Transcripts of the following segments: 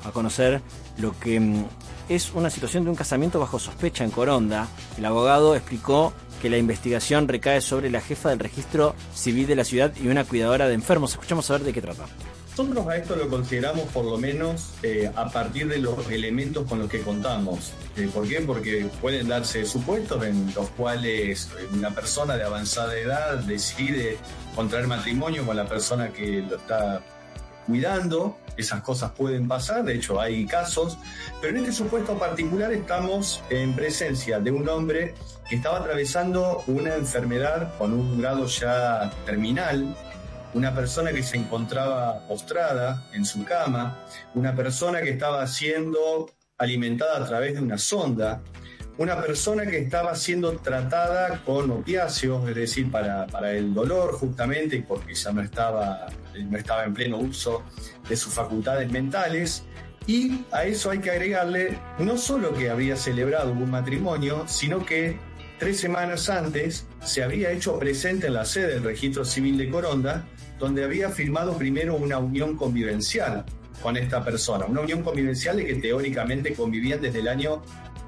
a conocer lo que es una situación de un casamiento bajo sospecha en Coronda. El abogado explicó que la investigación recae sobre la jefa del registro civil de la ciudad y una cuidadora de enfermos. Escuchamos a ver de qué trata. Nosotros a esto lo consideramos por lo menos a partir de los elementos con los que contamos. ¿Por qué? Porque pueden darse supuestos en los cuales una persona de avanzada edad decide contraer matrimonio con la persona que lo está cuidando. Esas cosas pueden pasar, de hecho hay casos, pero en este supuesto particular estamos en presencia de un hombre que estaba atravesando una enfermedad con un grado ya terminal, una persona que se encontraba postrada en su cama, una persona que estaba siendo alimentada a través de una sonda, una persona que estaba siendo tratada con opiáceos, es decir, para el dolor justamente, porque ya no estaba en pleno uso de sus facultades mentales. Y a eso hay que agregarle no solo que había celebrado un matrimonio, sino que 3 semanas antes se había hecho presente en la sede del Registro Civil de Coronda, donde había firmado primero una unión convivencial con esta persona, una unión convivencial de que teóricamente convivían desde el año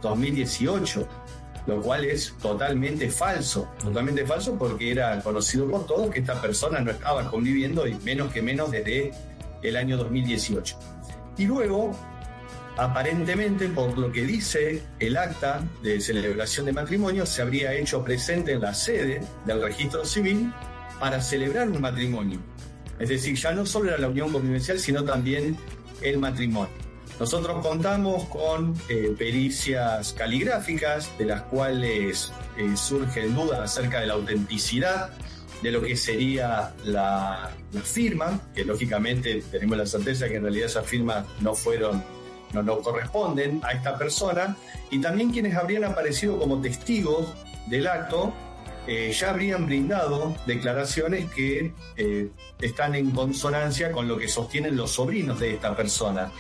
2018, lo cual es totalmente falso porque era conocido por todos que esta persona no estaba conviviendo y menos desde el año 2018. Y luego, aparentemente, por lo que dice el acta de celebración de matrimonio, se habría hecho presente en la sede del registro civil para celebrar un matrimonio. Es decir, ya no solo era la unión convivencial, sino también el matrimonio. Nosotros contamos con pericias caligráficas, de las cuales surgen dudas acerca de la autenticidad de lo que sería la firma, que lógicamente tenemos la certeza que en realidad esas firmas no corresponden a esta persona, y también quienes habrían aparecido como testigos del acto ya habrían brindado declaraciones que están en consonancia con lo que sostienen los sobrinos de esta persona.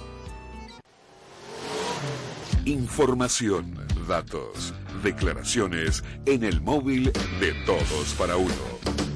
Información, datos, declaraciones en el móvil de Todos para Uno.